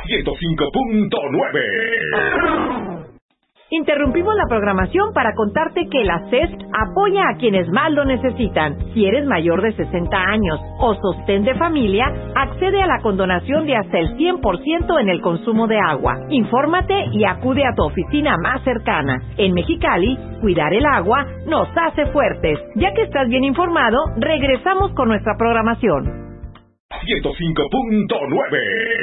105.9. Interrumpimos la programación para contarte que la CES apoya a quienes más lo necesitan. Si eres mayor de 60 años o sostén de familia, accede a la condonación de hasta el 100% en el consumo de agua. Infórmate y acude a tu oficina más cercana. En Mexicali, cuidar el agua nos hace fuertes. Ya que estás bien informado, regresamos con nuestra programación. 105.9.